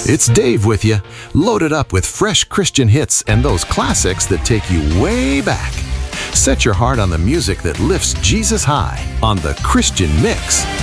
It's Dave with you, loaded up with fresh Christian hits and those classics that take you way back. Set your heart on the music that lifts Jesus high on The Christian Mix.